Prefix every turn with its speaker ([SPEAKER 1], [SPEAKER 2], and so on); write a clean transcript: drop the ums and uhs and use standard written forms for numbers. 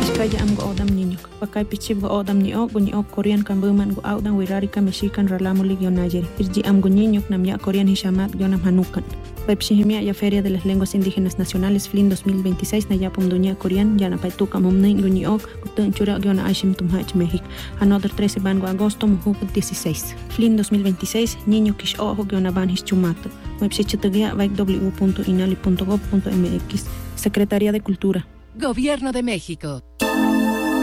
[SPEAKER 1] Kaya am go odam niño. Pakay pichib go odam niyo, gunyo Korean kambuman go audan wirarika mexican ralamulig yon ayer. Irji am go niño namya Korean hishamat yonam hanukan. Pepshihimia ya Feria de las Lenguas Indígenas Nacionales FLIN 2026 na yapum dunya Korean yana paituka mumnin gunyo kutun chura yona aishim tumhach México. Another 13 ban go agosto muhu 16. FLIN 2026 niño kish ojo yona ban hischumato. Website w.inali.gov.mx. Secretaría de Cultura.
[SPEAKER 2] Gobierno de México.